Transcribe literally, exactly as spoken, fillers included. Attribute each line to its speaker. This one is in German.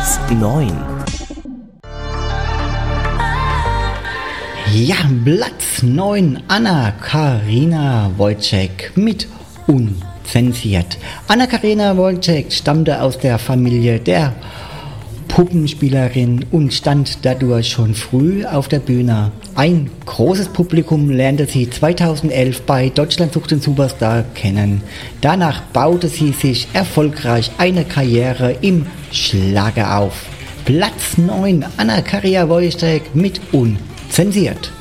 Speaker 1: Platz neun.
Speaker 2: Ja, Platz neun, Anna-Karina Wojcik mit Unzensiert. Anna-Karina Wojcik stammte aus der Familie der Puppenspielerin und stand dadurch schon früh auf der Bühne. Ein großes Publikum lernte sie zweitausendelf bei Deutschland sucht den Superstar kennen. Danach baute sie sich erfolgreich eine Karriere im Schlager auf. Platz neun, Anna-Karina Wojcik mit Unzensiert.